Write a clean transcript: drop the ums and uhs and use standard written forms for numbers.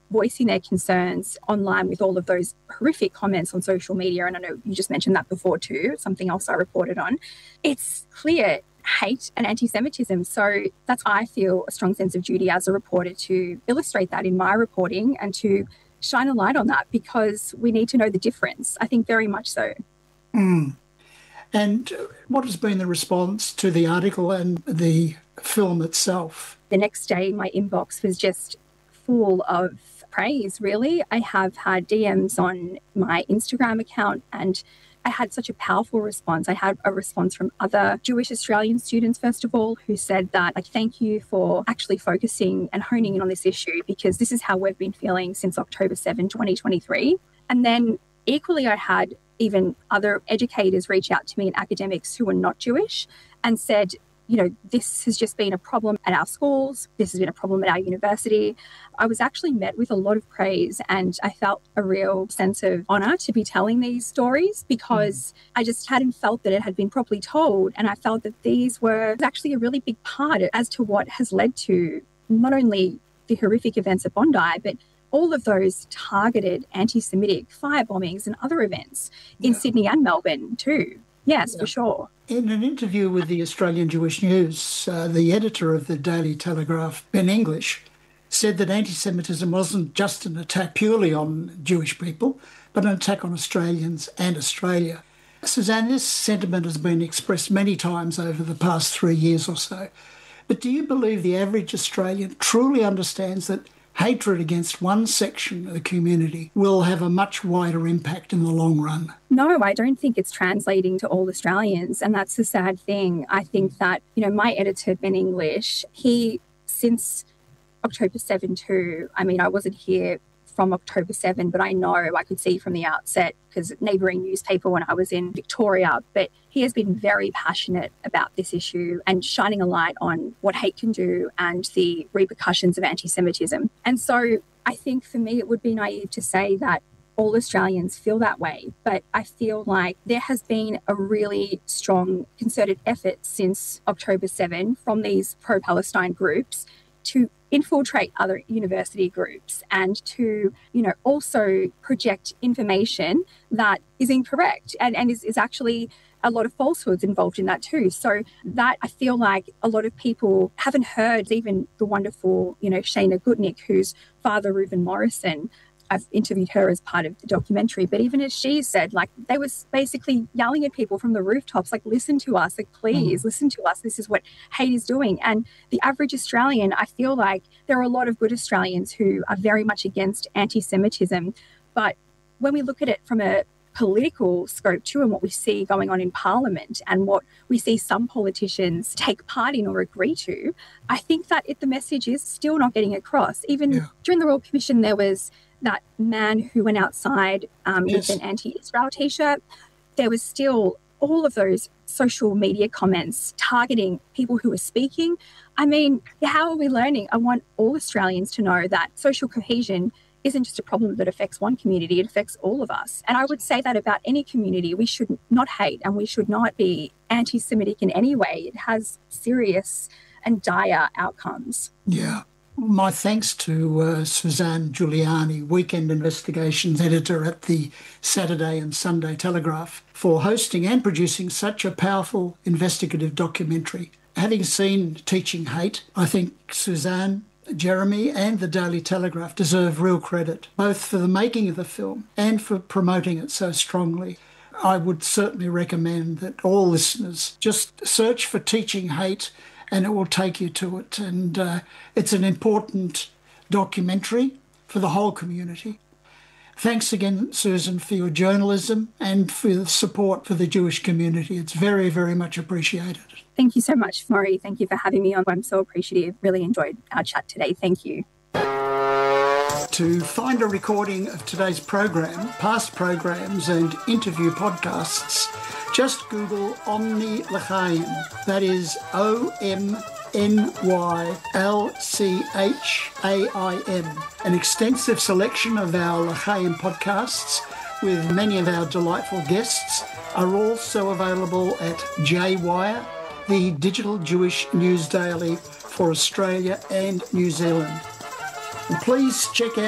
voicing their concerns online with all of those horrific comments on social media, and I know you just mentioned that before too, something else I reported on, it's clear hate and anti-Semitism. So that's why I feel a strong sense of duty as a reporter to illustrate that in my reporting and to shine a light on that, because we need to know the difference. I think very much so. Mm. And what has been the response to the article and the film itself? The next day, my inbox was just full of praise, really. I have had DMs on my Instagram account, and I had such a powerful response. I had a response from other Jewish Australian students, first of all, who said that, like, thank you for actually focusing and honing in on this issue, because this is how we've been feeling since October 7, 2023. And then equally, I had even other educators reach out to me and academics who are not Jewish and said, you know, this has just been a problem at our schools. This has been a problem at our university. I was actually met with a lot of praise, and I felt a real sense of honour to be telling these stories, because I just hadn't felt that it had been properly told. And I felt that these were actually a really big part as to what has led to not only the horrific events at Bondi, but all of those targeted anti-Semitic firebombings and other events in Sydney and Melbourne too. Yes, for sure. In an interview with the Australian Jewish News, the editor of the Daily Telegraph, Ben English, said that anti-Semitism wasn't just an attack purely on Jewish people, but an attack on Australians and Australia. Suzanne, this sentiment has been expressed many times over the past 3 years or so. But do you believe the average Australian truly understands that hatred against one section of the community will have a much wider impact in the long run? No, I don't think it's translating to all Australians, and that's the sad thing. I think that, you know, my editor, Ben English, he, since October 7 too, I mean, I wasn't here from October 7, but I know I could see from the outset, because neighbouring newspaper when I was in Victoria, but he has been very passionate about this issue and shining a light on what hate can do and the repercussions of anti-Semitism. And so I think for me, it would be naive to say that all Australians feel that way, but I feel like there has been a really strong concerted effort since October 7 from these pro-Palestine groups to infiltrate other university groups and to, you know, also project information that is incorrect and is actually a lot of falsehoods involved in that too. So that, I feel like a lot of people haven't heard. Even the wonderful, you know, Shana Gutnick, whose father, Reuben Morrison, I've interviewed her as part of the documentary, but even as she said, like, they was basically yelling at people from the rooftops, like, listen to us, like, please listen to us. This is what hate is doing. And the average Australian, I feel like there are a lot of good Australians who are very much against anti-Semitism. But when we look at it from a political scope too, and what we see going on in Parliament and what we see some politicians take part in or agree to, I think that the message is still not getting across. Even during the Royal Commission, there was that man who went outside with an anti-Israel T-shirt. There was still all of those social media comments targeting people who were speaking. I mean, how are we learning? I want all Australians to know that social cohesion isn't just a problem that affects one community, it affects all of us. And I would say that about any community. We should not hate and we should not be anti-Semitic in any way. It has serious and dire outcomes. Yeah. My thanks to Suzanne Giuliani, Weekend Investigations editor at the Saturday and Sunday Telegraph, for hosting and producing such a powerful investigative documentary. Having seen Teaching Hate, I think Suzanne, Jeremy and the Daily Telegraph deserve real credit, both for the making of the film and for promoting it so strongly. I would certainly recommend that all listeners just search for Teaching Hate and it will take you to it. And it's an important documentary for the whole community. Thanks again, Susan, for your journalism and for the support for the Jewish community. It's very, very much appreciated. Thank you so much, Maury. Thank you for having me on. I'm so appreciative. Really enjoyed our chat today. Thank you. To find a recording of today's program, past programs and interview podcasts, just Google Omni L'Chaim. That is OMNYLCHAIM. An extensive selection of our L'Chaim podcasts with many of our delightful guests are also available at JWire, the digital Jewish news daily for Australia and New Zealand. And please check out